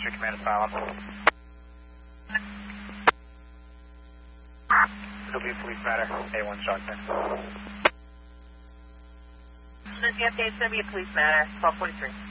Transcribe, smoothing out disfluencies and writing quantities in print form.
Infantry Command Asylum. It'll be police matter, A1 Stockton. Cynthia, update, it's going to be a police matter, 1243.